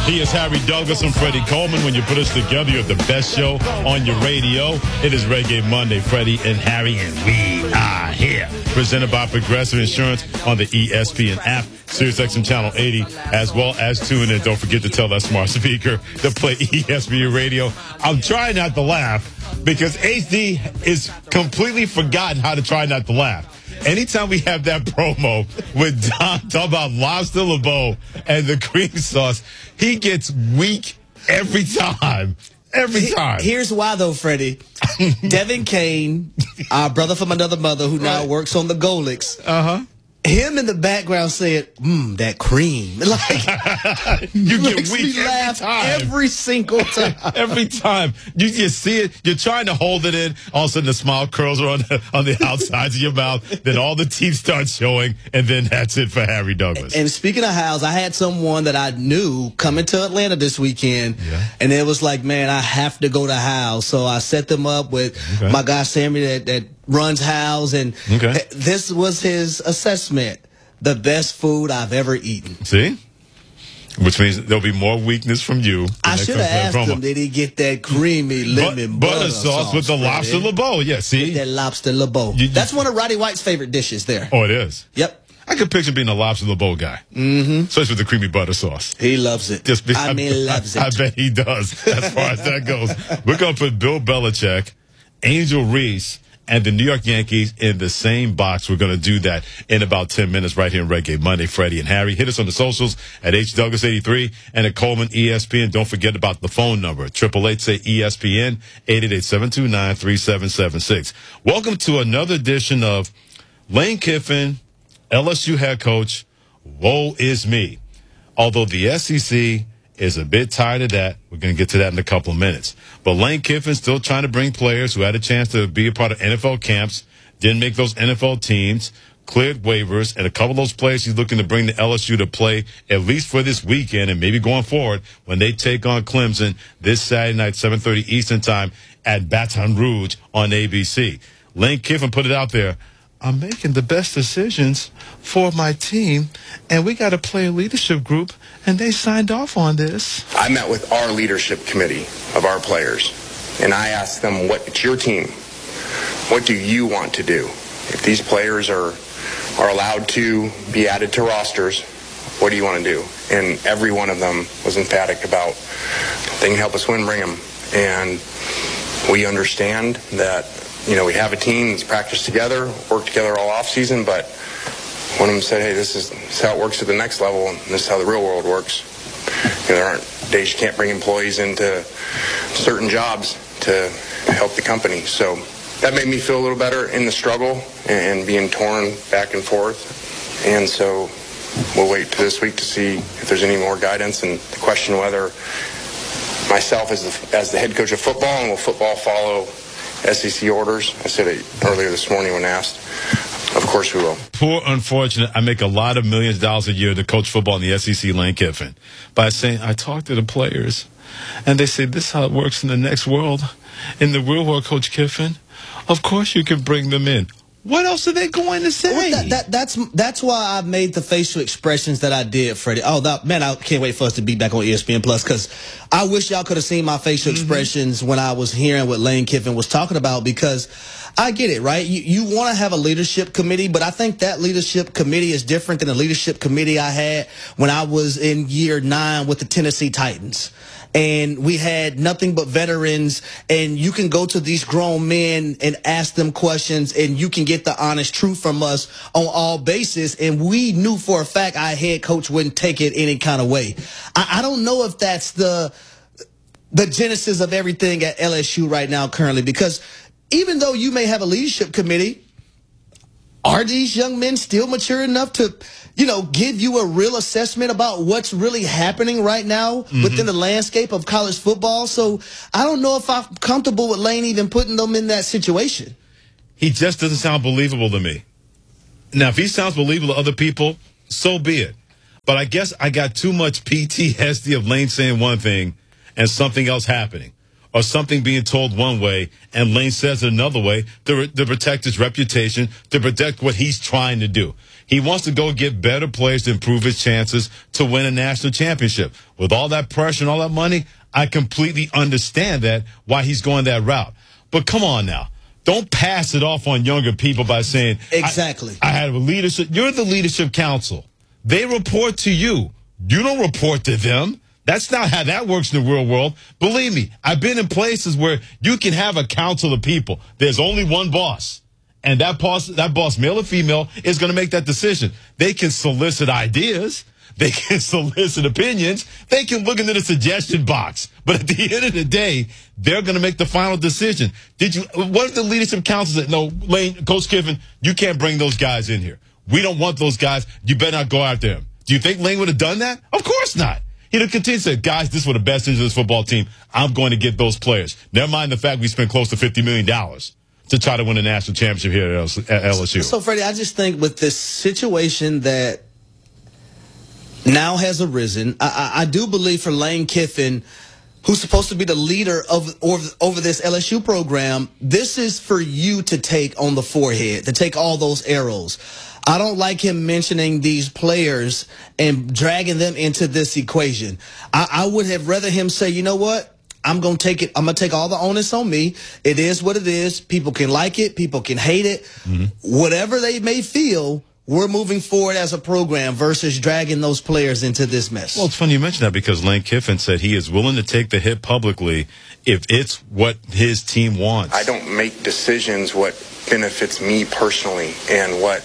He is Harry Douglas and Freddie Coleman. When you put us together, you're the best show on your radio. It is Reggae Monday. Freddie and Harry, and we are here. Presented by Progressive Insurance on the ESPN app, SiriusXM Channel 80, as well as tune in. Don't forget to tell that smart speaker to play ESPN Radio. I'm trying not to laugh because HD is completely forgotten how to try not to laugh. Anytime we have that promo with Don talking about lobster LeBeau and the cream sauce, he gets weak every time. Every time. Here's why, though, Freddie. Devin Kane, our brother from another mother who now works on the Golix. Him in the background said, that cream. Like, you get weak every single time. Every time. You just see it. You're trying to hold it in. All of a sudden, the smile curls are on the outsides of your mouth. Then all the teeth start showing. And then that's it for Harry Douglas. And speaking of House, I had someone that I knew coming to Atlanta this weekend. Yeah. And it was like, man, I have to go to House. So I set them up with my guy, Sammy, that runs House, and this was his assessment: the best food I've ever eaten. See, which means there'll be more weakness from you. I should have asked him, did he get that creamy lemon butter sauce with the lobster LeBeau? Yeah, see, that lobster LeBeau. That's one of Roddy White's favorite dishes. There. Oh, it is. Yep. I could picture being a lobster LeBeau guy, especially with the creamy butter sauce. He loves it. Loves it. I bet he does. As far as that goes, we're gonna put Bill Belichick, Angel Reese, and the New York Yankees in the same box. We're going to do that in about 10 minutes right here in Reggae Monday. Freddie and Harry. Hit us on the socials at HDouglas83 and at Coleman ESPN. Don't forget about the phone number, 888-SAY-ESPN, 888-729-3776. Welcome to another edition of Lane Kiffin, LSU head coach, woe is me. Although the SEC is a bit tired of that. We're going to get to that in a couple of minutes. But Lane Kiffin's still trying to bring players who had a chance to be a part of NFL camps, didn't make those NFL teams, cleared waivers, and a couple of those players he's looking to bring to LSU to play at least for this weekend and maybe going forward when they take on Clemson this Saturday night, 7:30 Eastern time at Baton Rouge on ABC. Lane Kiffin put it out there. I'm making the best decisions for my team, and we got to play a leadership group, and they signed off on this. I met with our leadership committee of our players, and I asked them, it's your team. What do you want to do? If these players are allowed to be added to rosters, what do you want to do? And every one of them was emphatic about, if they can help us win, bring them. And we understand that we have a team that's practiced together, worked together all off season, but one of them said, hey, this is how it works at the next level, and this is how the real world works. There aren't days you can't bring employees into certain jobs to help the company. So that made me feel a little better in the struggle and being torn back and forth. And so we'll wait to this week to see if there's any more guidance and the question whether myself as the head coach of football, and will football follow SEC orders. I said it earlier this morning when asked. Of course we will. Poor unfortunate. I make a lot of millions of dollars a year to coach football in the SEC, Lane Kiffin, by saying I talked to the players, and they say this is how it works in the next world. In the real world, Coach Kiffin, of course you can bring them in. What else are they going to say? Well, that's why I made the facial expressions that I did, Freddie. Oh, man, I can't wait for us to be back on ESPN Plus, because I wish y'all could have seen my facial expressions when I was hearing what Lane Kiffin was talking about, because I get it, right? You want to have a leadership committee, but I think that leadership committee is different than the leadership committee I had when I was in year 9 with the Tennessee Titans. And we had nothing but veterans, and you can go to these grown men and ask them questions, and you can get the honest truth from us on all bases. And we knew for a fact our head coach wouldn't take it any kind of way. I don't know if that's the genesis of everything at LSU right now currently, because even though you may have a leadership committee, are these young men still mature enough to give you a real assessment about what's really happening right now within the landscape of college football? So I don't know if I'm comfortable with Lane even putting them in that situation. He just doesn't sound believable to me. Now, if he sounds believable to other people, so be it. But I guess I got too much PTSD of Lane saying one thing and something else happening, or something being told one way and Lane says it another way to protect his reputation, to protect what he's trying to do. He wants to go get better players to improve his chances to win a national championship. With all that pressure and all that money, I completely understand that, why he's going that route. But come on now. Don't pass it off on younger people by saying, exactly. I had a leadership. You're the leadership council. They report to you. You don't report to them. That's not how that works in the real world. Believe me, I've been in places where you can have a council of people. There's only one boss. And that boss, male or female, is going to make that decision. They can solicit ideas. They can solicit opinions. They can look into the suggestion box. But at the end of the day, they're going to make the final decision. What if the leadership council said, no, Lane, Coach Kiffin, you can't bring those guys in here. We don't want those guys. You better not go after them. Do you think Lane would have done that? Of course not. He'd have continued to say, guys, this is for the best interest of this football team. I'm going to get those players. Never mind the fact we spent close to $50 million to try to win a national championship here at LSU. So, Freddie, I just think with this situation that now has arisen, I do believe for Lane Kiffin, who's supposed to be the leader over this LSU program, this is for you to take on the forehead, to take all those arrows. I don't like him mentioning these players and dragging them into this equation. I would have rather him say, you know what? I'm going to take all the onus on me. It is what it is. People can like it. People can hate it. Mm-hmm. Whatever they may feel, we're moving forward as a program versus dragging those players into this mess. Well, it's funny you mention that because Lane Kiffin said he is willing to take the hit publicly if it's what his team wants. I don't make decisions what benefits me personally and what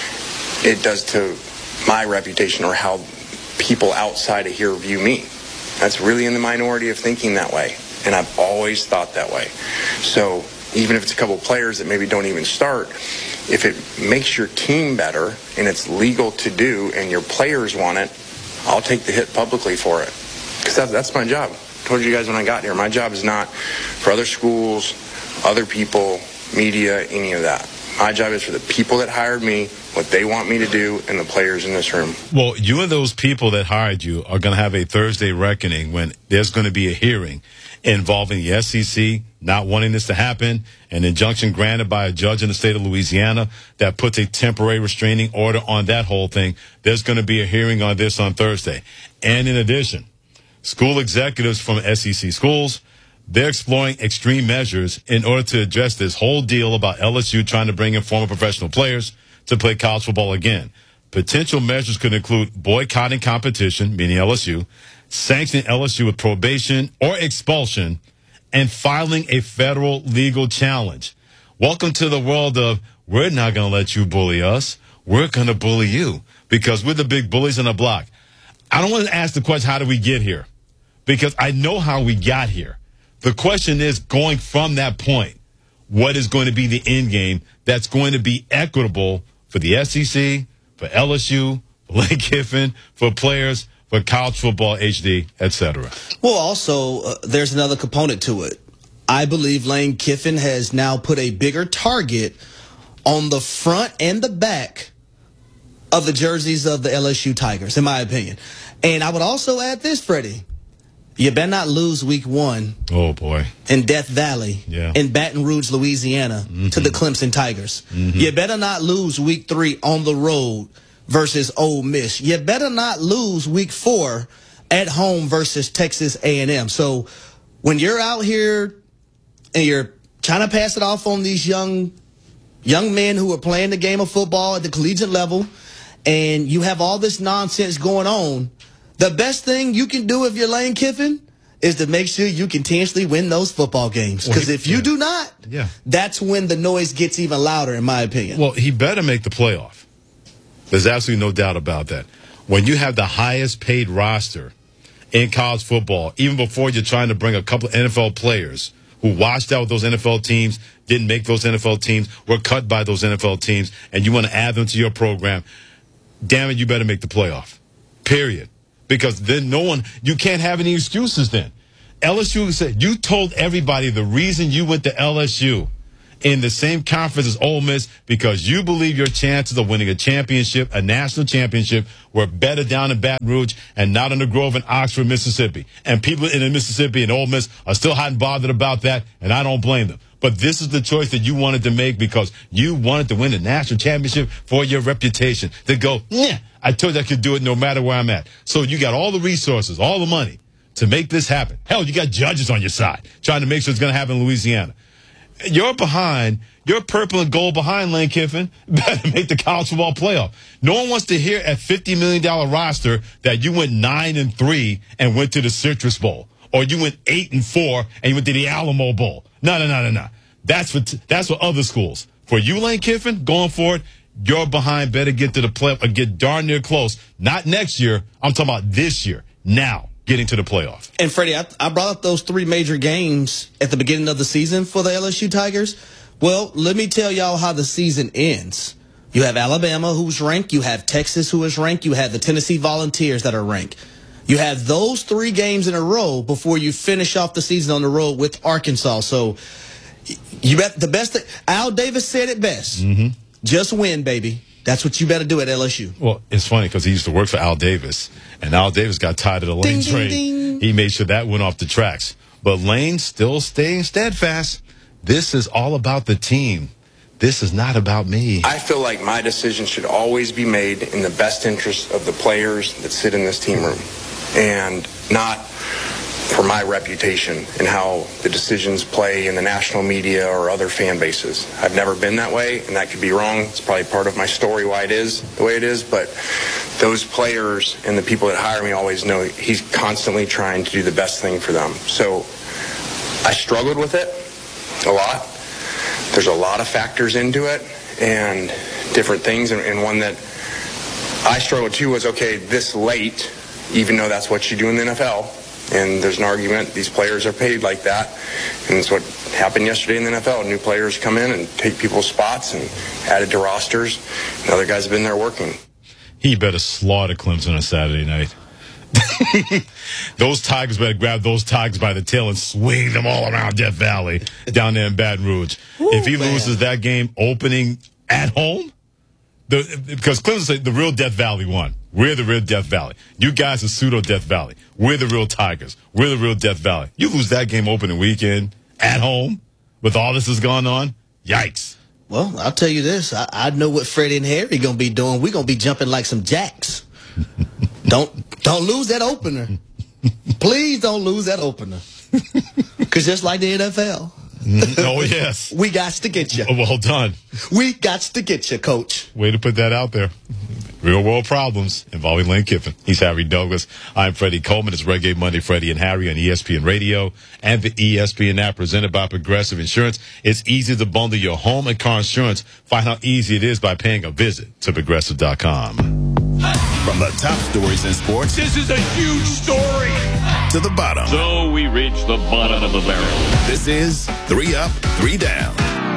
it does to my reputation or how people outside of here view me. That's really in the minority of thinking that way, and I've always thought that way. So even if it's a couple of players that maybe don't even start, if it makes your team better and it's legal to do and your players want it, I'll take the hit publicly for it. Because that's my job. I told you guys when I got here, my job is not for other schools, other people, media, any of that. My job is for the people that hired me, what they want me to do, and the players in this room. Well, you and those people that hired you are going to have a Thursday reckoning when there's going to be a hearing involving the SEC not wanting this to happen, an injunction granted by a judge in the state of Louisiana that puts a temporary restraining order on that whole thing. There's going to be a hearing on this on Thursday. And in addition, school executives from SEC schools, they're exploring extreme measures in order to address this whole deal about LSU trying to bring in former professional players to play college football again. Potential measures could include boycotting competition, meaning LSU, sanctioning LSU with probation or expulsion, and filing a federal legal challenge. Welcome to the world of, we're not going to let you bully us. We're going to bully you because we're the big bullies on the block. I don't want to ask the question, how did we get here? Because I know how we got here. The question is, going from that point, what is going to be the end game that's going to be equitable for the SEC, for LSU, for Lane Kiffin, for players, for college football, HD, etc. Well, also, there's another component to it. I believe Lane Kiffin has now put a bigger target on the front and the back of the jerseys of the LSU Tigers, in my opinion. And I would also add this, Freddie. You better not lose week 1. Oh, boy. In Death Valley, in Baton Rouge, Louisiana, to the Clemson Tigers. Mm-hmm. You better not lose week 3 on the road versus Ole Miss. You better not lose week 4 at home versus Texas A&M. So when you're out here and you're trying to pass it off on these young men who are playing the game of football at the collegiate level, and you have all this nonsense going on, the best thing you can do if you're Lane Kiffin is to make sure you continuously win those football games. Because if you do not, that's when the noise gets even louder, in my opinion. Well, he better make the playoff. There's absolutely no doubt about that. When you have the highest paid roster in college football, even before you're trying to bring a couple of NFL players who washed out with those NFL teams, didn't make those NFL teams, were cut by those NFL teams, and you want to add them to your program, damn it, you better make the playoff. Period. Because then you can't have any excuses then. LSU said, you told everybody the reason you went to LSU in the same conference as Ole Miss because you believe your chances of winning a championship, a national championship, were better down in Baton Rouge and not in the Grove in Oxford, Mississippi. And people in Mississippi and Ole Miss are still hot and bothered about that, and I don't blame them. but this is the choice that you wanted to make because you wanted to win the national championship for your reputation. To go, yeah, I told you I could do it no matter where I'm at. So you got all the resources, all the money to make this happen. Hell, you got judges on your side trying to make sure it's going to happen in Louisiana. You're purple and gold behind Lane Kiffin. Better make the college football playoff. No one wants to hear at $50 million roster that you went 9-3 and went to the Citrus Bowl, or you went 8-4 and you went to the Alamo Bowl. No. That's for other schools. For you, Lane Kiffin, going forward, you're behind. Better get to the playoff or get darn near close. Not next year. I'm talking about this year. Now. Getting to the playoff. And Freddie, I brought up those 3 major games at the beginning of the season for the LSU Tigers. Well, let me tell y'all how the season ends. You have Alabama, who's ranked. You have Texas, who is ranked. You have the Tennessee Volunteers that are ranked. You have those 3 games in a row before you finish off the season on the road with Arkansas. So you bet the best. Al Davis said it best. Mm-hmm. Just win, baby. That's what you better do at LSU. Well, it's funny because he used to work for Al Davis, and Al Davis got tired of the Lane trade. He made sure that went off the tracks. But Lane still staying steadfast. This is all about the team. This is not about me. I feel like my decision should always be made in the best interest of the players that sit in this team room, and not for my reputation and how the decisions play in the national media or other fan bases. I've never been that way, and that could be wrong. It's probably part of my story why it is the way it is, but those players and the people that hire me always know he's constantly trying to do the best thing for them. So I struggled with it a lot. There's a lot of factors into it and different things, and one that I struggled too was, okay, this late, even though that's what you do in the NFL, and there's an argument, these players are paid like that. And it's what happened yesterday in the NFL. New players come in and take people's spots and added to rosters. And other guys have been there working. He better slaughter Clemson on Saturday night. Those Tigers better grab those Tigers by the tail and swing them all around Death Valley down there in Baton Rouge. Ooh, if he loses that game opening at home, because Clemson said the real Death Valley won. We're the real Death Valley. You guys are pseudo Death Valley. We're the real Tigers. We're the real Death Valley. You lose that game opening weekend at home with all this is going on, yikes. Well, I'll tell you this. I know what Freddie and Harry going to be doing. We're going to be jumping like some jacks. Don't lose that opener. Please don't lose that opener. Because just like the NFL. Oh, yes. We got to get you. Well done. We got to get you, Coach. Way to put that out there. Real world problems involving Lane Kiffin. He's Harry Douglas. I'm Freddie Coleman. It's Reggae Monday, Freddie and Harry on ESPN Radio and the ESPN app presented by Progressive Insurance. It's easy to bundle your home and car insurance. Find how easy it is by paying a visit to Progressive.com. From the top stories in sports. This is a huge story. To the bottom. So we reach the bottom of the barrel. This is 3 Up, 3 Down.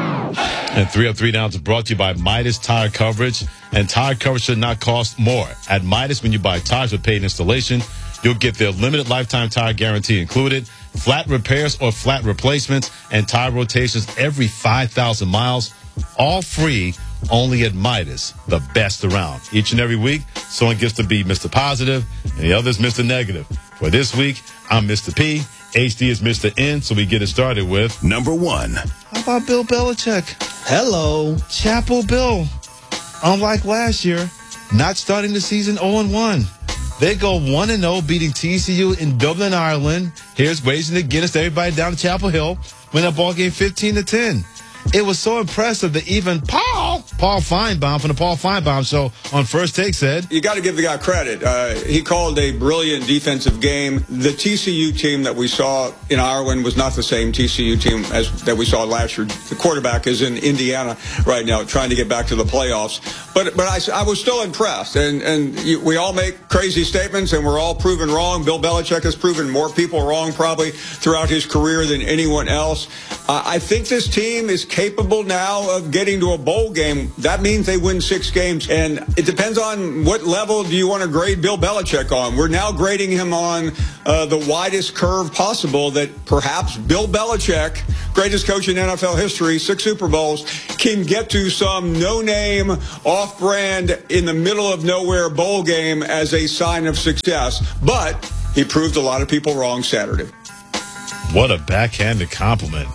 And 3 Up, 3 Downs is brought to you by Midas Tire Coverage. And tire coverage should not cost more. At Midas, when you buy tires with paid installation, you'll get their limited lifetime tire guarantee included, flat repairs or flat replacements, and tire rotations every 5,000 miles. All free, only at Midas, the best around. Each and every week, someone gets to be Mr. Positive, and the other's Mr. Negative. For this week, I'm Mr. P. HD is Mr. N, so we get it started with number 1. How about Bill Belichick? Hello. Chapel Bill. Unlike last year, not starting the season 0-1. They go 1-0, beating TCU in Dublin, Ireland. Here's raising the Guinness to everybody down to Chapel Hill. Win that ball game 15-10. It was so impressive that even Paul Feinbaum from the Paul Feinbaum Show on First Take said, you got to give the guy credit. He called a brilliant defensive game. The TCU team that we saw in Ireland was not the same TCU team as that we saw last year. The quarterback is in Indiana right now trying to get back to the playoffs. But I was still impressed. And we all make crazy statements, and we're all proven wrong. Bill Belichick has proven more people wrong probably throughout his career than anyone else. I think this team is capable now of getting to a bowl game. That means they win 6 games. And it depends on what level do you want to grade Bill Belichick on. We're now grading him on the widest curve possible that perhaps Bill Belichick, greatest coach in NFL history, 6 Super Bowls, can get to some no-name, off-brand, in the middle of nowhere bowl game as a sign of success. But he proved a lot of people wrong Saturday. What a backhanded compliment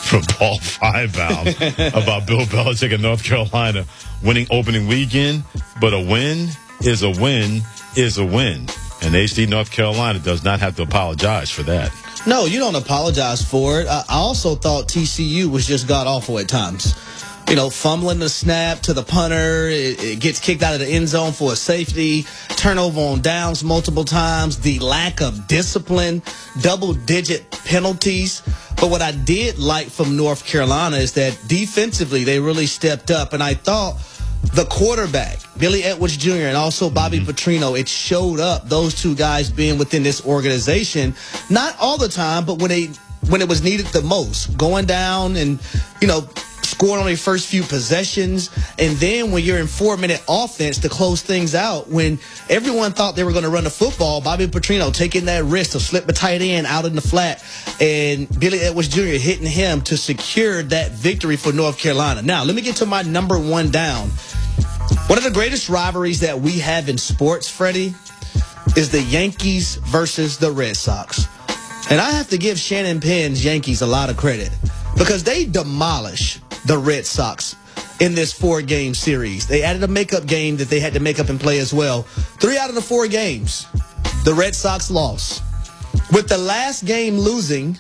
from Paul Finebaum about Bill Belichick in North Carolina winning opening weekend, but a win is a win is a win. And HD North Carolina does not have to apologize for that. No, you don't apologize for it. I also thought TCU was just god-awful at times. You know, fumbling the snap to the punter, it gets kicked out of the end zone for a safety, turnover on downs multiple times, the lack of discipline, double-digit penalties. But what I did like from North Carolina is that defensively they really stepped up, and I thought the quarterback, Billy Edwards Jr., and also Bobby Petrino, it showed up, those two guys being within this organization, not all the time, but when it was needed the most, going down and, you know, scoring on their first few possessions. And then when you're in 4-minute offense to close things out, when everyone thought they were going to run the football, Bobby Petrino taking that risk to slip the tight end out in the flat, and Billy Edwards Jr. hitting him to secure that victory for North Carolina. Now, let me get to my number one down. One of the greatest rivalries that we have in sports, Freddie, is the Yankees versus the Red Sox. And I have to give Shannon Penn's Yankees a lot of credit because they demolish the Red Sox in this 4-game series. They added a makeup game that they had to make up and play as well. 3 out of the 4 games, the Red Sox lost, with the last game losing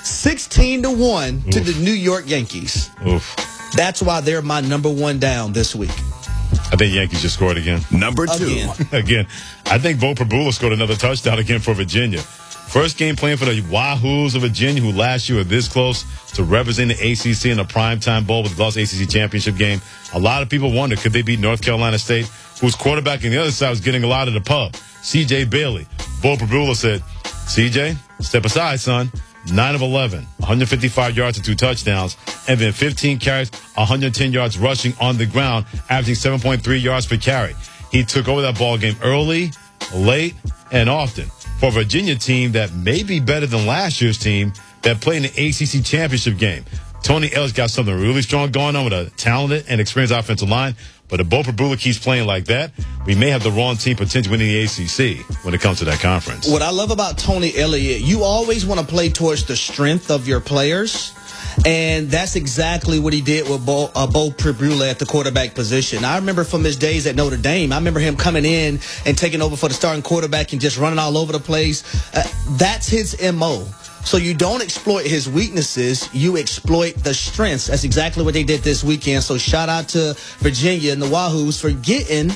16-1 to the New York Yankees. Oof. That's why they're my number one down this week. I think Yankees just scored again. Number 2. Again. I think Bo Prabula scored another touchdown again for Virginia. First game playing for the Wahoos of Virginia, who last year were this close to representing the ACC in a primetime bowl with the lost ACC championship game. A lot of people wonder, could they beat North Carolina State, whose quarterback on the other side was getting a lot of the pub? C.J. Bailey. Bo Prabula said, C.J., step aside, son. 9 of 11, 155 yards and 2 touchdowns, and then 15 carries, 110 yards rushing on the ground, averaging 7.3 yards per carry. He took over that ball game early, late, and often. For a Virginia team that may be better than last year's team that played in the ACC championship game. Tony Ellis got something really strong going on with a talented and experienced offensive line. But if Bo Prabula keeps playing like that, we may have the wrong team potentially winning the ACC when it comes to that conference. What I love about Tony Elliott, you always want to play towards the strength of your players. And that's exactly what he did with Bo Prabula at the quarterback position. I remember from his days at Notre Dame, I remember him coming in and taking over for the starting quarterback and just running all over the place. That's his M.O. So you don't exploit his weaknesses, you exploit the strengths. That's exactly what they did this weekend. So shout out to Virginia and the Wahoos for getting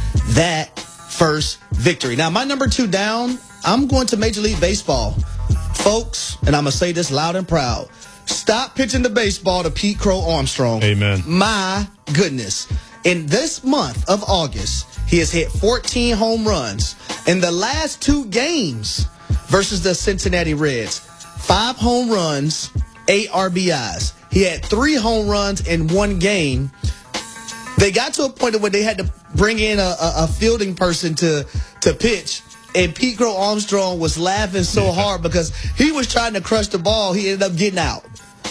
that first victory. Now, my number 2 down, I'm going to Major League Baseball. Folks, and I'm going to say this loud and proud, stop pitching the baseball to Pete Crow Armstrong. Amen. My goodness. In this month of August, he has hit 14 home runs. In the last 2 games versus the Cincinnati Reds, 5 home runs, 8 RBIs. He had 3 home runs in 1 game. They got to a point where they had to bring in a fielding person to pitch. And Pete Crow Armstrong was laughing so hard because he was trying to crush the ball. He ended up getting out.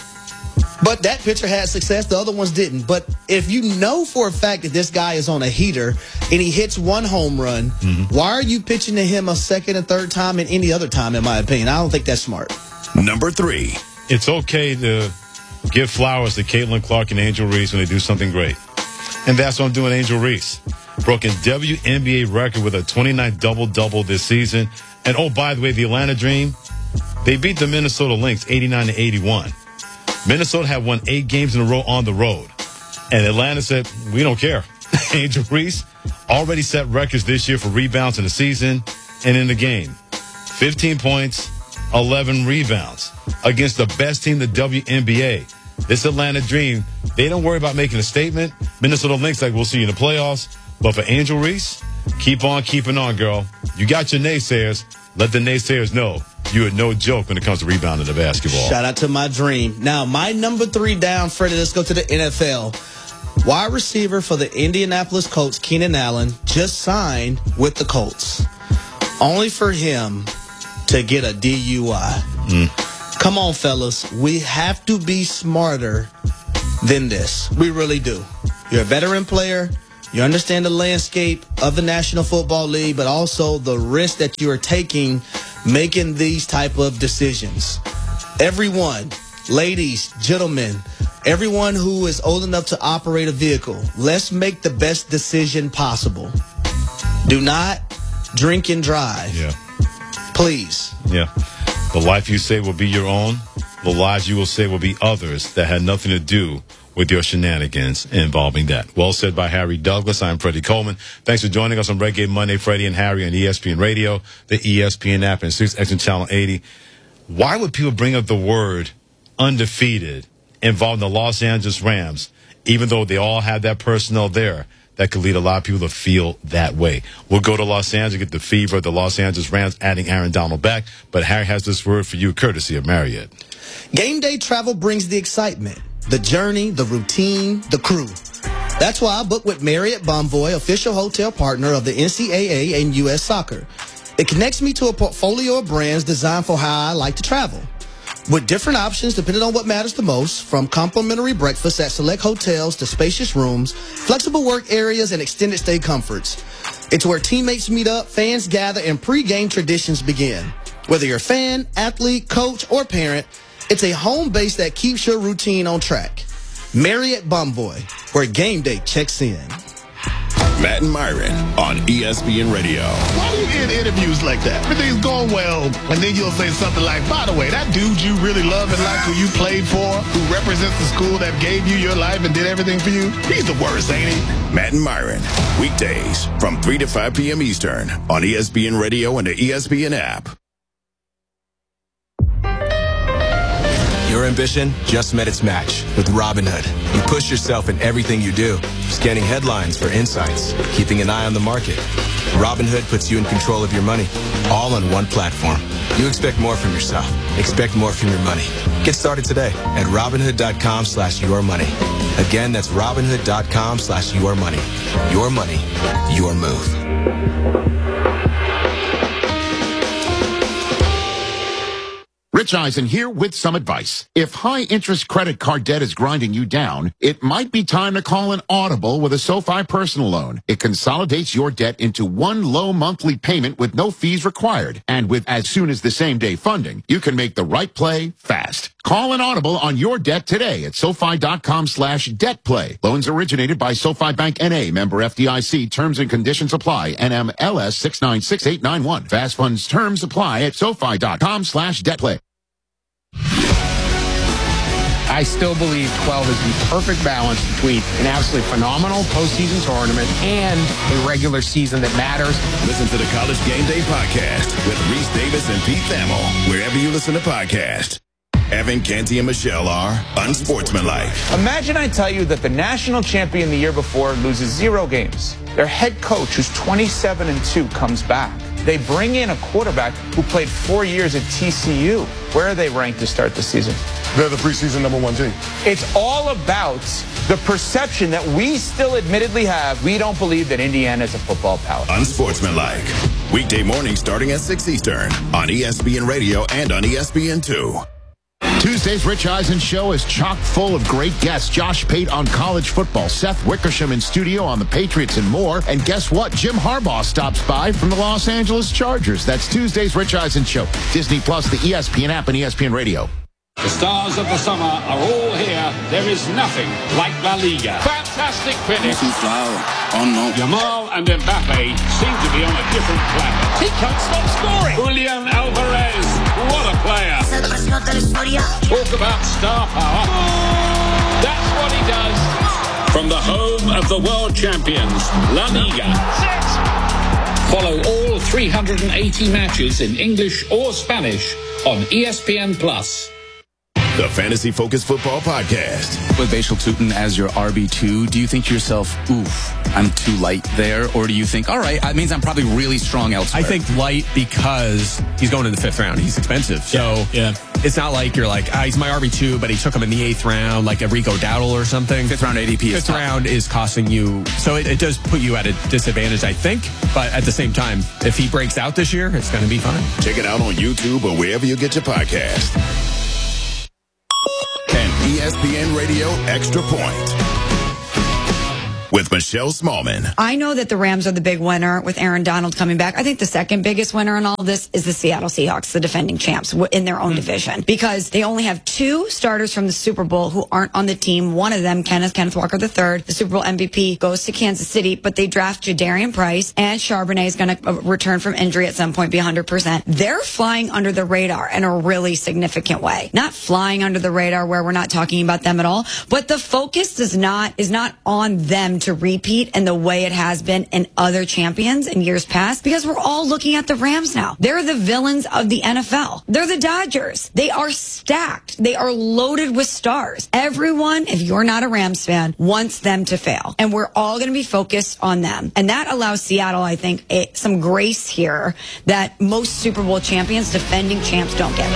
But that pitcher had success. The other ones didn't. But if you know for a fact that this guy is on a heater and he hits 1 home run, why are you pitching to him a second and third time and any other time, in my opinion? I don't think that's smart. Number 3. It's okay to give flowers to Caitlin Clark and Angel Reese when they do something great. And that's what I'm doing, Angel Reese. Broken WNBA record with a 29 double-double this season. And, oh, by the way, the Atlanta Dream, they beat the Minnesota Lynx 89-81. Minnesota had won 8 games in a row on the road. And Atlanta said, we don't care. Angel Reese already set records this year for rebounds in the season and in the game. 15 points, 11 rebounds against the best team in the WNBA. This Atlanta Dream, they don't worry about making a statement. Minnesota Lynx, like, we'll see you in the playoffs. But for Angel Reese, keep on keeping on, girl. You got your naysayers. Let the naysayers know you are no joke when it comes to rebounding the basketball. Shout out to my dream. Now, my number 3 down, Freddie, let's go to the NFL. Wide receiver for the Indianapolis Colts, Keenan Allen, just signed with the Colts. Only for him to get a DUI. Come on, fellas. We have to be smarter than this. We really do. You're a veteran player. You understand the landscape of the National Football League, but also the risk that you are taking making these type of decisions. Everyone ladies, gentlemen, everyone who is old enough to operate a vehicle, let's make the best decision possible. Do not drink and drive. Yeah. Please. Yeah. The life you say will be your own. The lives you will say will be others that had nothing to do with your shenanigans involving that. Well said by Harry Douglas. I'm Freddie Coleman. Thanks for joining us on Reggae Monday, Freddie and Harry on ESPN Radio, the ESPN app, and 6X and Channel 80. Why would people bring up the word undefeated involving the Los Angeles Rams, even though they all have that personnel there? That could lead a lot of people to feel that way. We'll go to Los Angeles, get the fever of the Los Angeles Rams, adding Aaron Donald back. But Harry has this word for you, courtesy of Marriott. Game day travel brings the excitement, the journey, the routine, the crew. That's why I booked with Marriott Bonvoy, official hotel partner of the NCAA and U.S. Soccer. It connects me to a portfolio of brands designed for how I like to travel, with different options depending on what matters the most, from complimentary breakfast at select hotels to spacious rooms, flexible work areas, and extended stay comforts. It's where teammates meet up, fans gather, and pre-game traditions begin. Whether you're a fan, athlete, coach, or parent, it's a home base that keeps your routine on track. Marriott Bonvoy, where game day checks in. Matt and Myron on ESPN Radio. Why do you end interviews like that? Everything's going well, and then you'll say something like, by the way, that dude you really love and like, who you played for, who represents the school that gave you your life and did everything for you, he's the worst, ain't he? Matt and Myron, weekdays from 3 to 5 p.m. Eastern on ESPN Radio and the ESPN app. Your ambition just met its match with Robinhood. You push yourself in everything you do, scanning headlines for insights, keeping an eye on the market. Robinhood puts you in control of your money, all on one platform. You expect more from yourself. Expect more from your money. Get started today at Robinhood.com/yourmoney. Again, that's Robinhood.com/yourmoney. Your money, your move. Rich Eisen here with some advice. If high-interest credit card debt is grinding you down, it might be time to call an Audible with a SoFi personal loan. It consolidates your debt into one low monthly payment with no fees required. And with as soon as the same-day funding, you can make the right play fast. Call an Audible on your debt today at SoFi.com/debtplay. Loans originated by SoFi Bank N.A., member FDIC. Terms and conditions apply. NMLS 696891. Fast funds terms apply at SoFi.com/debtplay. I still believe 12 is the perfect balance between an absolutely phenomenal postseason tournament and a regular season that matters. Listen to the College Game Day podcast with Reese Davis and Pete Thamel, wherever you listen to podcasts. Evan, Canty, and Michelle are unsportsmanlike. Imagine I tell you that the national champion the year before loses 0 games. Their head coach, who's 27-2, comes back. They bring in a quarterback who played 4 years at TCU. Where are they ranked to start the season? They're the preseason #1 team. It's all about the perception that we still admittedly have. We don't believe that Indiana is a football power. Unsportsmanlike. Weekday morning starting at 6 Eastern on ESPN Radio and on ESPN2. Tuesday's Rich Eisen show is chock full of great guests. Josh Pate on college football, Seth Wickersham in studio on the Patriots and more. And guess what? Jim Harbaugh stops by from the Los Angeles Chargers. That's Tuesday's Rich Eisen show. Disney Plus, the ESPN app, and ESPN Radio. The stars of the summer are all here. There is nothing like La Liga. Fantastic finish. Yamal and Mbappe seem to be on a different planet. He can't stop scoring. Julian Alvarez, what a player. Talk about star power. That's what he does. From the home of the world champions, La Liga. Follow all 380 matches in English or Spanish on ESPN Plus. The Fantasy Focus Football Podcast. With Bashal Tutin as your RB2, do you think to yourself, oof, I'm too light there? Or do you think, all right, that means I'm probably really strong elsewhere? I think light because he's going in the 5th round. He's expensive. So yeah. It's not like you're like, he's my RB2, but he took him in the 8th round, like a Rico Dowdle or something. 5th round ADP is 5th round is costing you. So it does put you at a disadvantage, I think. But at the same time, if he breaks out this year, it's going to be fine. Check it out on YouTube or wherever you get your podcast. And ESPN Radio Extra Point. with Michelle Smallman. I know that the Rams are the big winner with Aaron Donald coming back. I think the second biggest winner in all of this is the Seattle Seahawks, the defending champs in their own division, because they only have 2 starters from the Super Bowl who aren't on the team. One of them, Kenneth Walker III, the Super Bowl MVP, goes to Kansas City, but they draft Jadarian Price, and Charbonnet is going to return from injury at some point, be 100%. They're flying under the radar in a really significant way. Not flying under the radar where we're not talking about them at all, but the focus is not on them to repeat in the way it has been in other champions in years past, because we're all looking at the Rams now. They're the villains of the NFL. They're the Dodgers. They are stacked. They are loaded with stars. Everyone, if you're not a Rams fan, wants them to fail. And we're all going to be focused on them. And that allows Seattle, I think, some grace here that most Super Bowl champions, defending champs, don't get.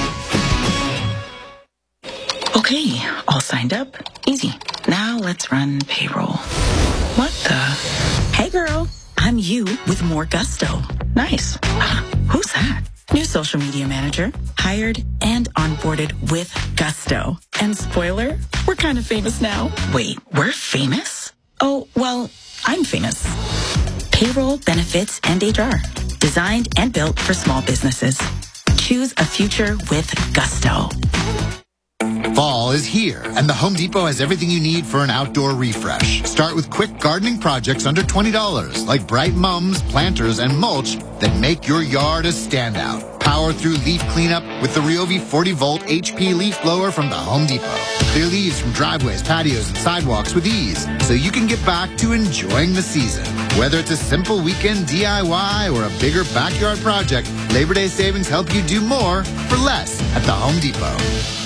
Okay, all signed up. Easy. Now let's run payroll. What the? Hey girl, I'm you with more gusto. Nice. Who's that? New social media manager. Hired and onboarded with gusto. And spoiler, we're kind of famous now. Wait, we're famous? Oh, well, I'm famous. Payroll, benefits, and HR. Designed and built for small businesses. Choose a future with gusto. Fall is here, and the Home Depot has everything you need for an outdoor refresh. Start with quick gardening projects under $20, like bright mums, planters, and mulch that make your yard a standout. Power through leaf cleanup with the Ryobi 40-volt HP leaf blower from the Home Depot. Clear leaves from driveways, patios, and sidewalks with ease, so you can get back to enjoying the season. Whether it's a simple weekend DIY or a bigger backyard project, Labor Day savings help you do more for less at the Home Depot.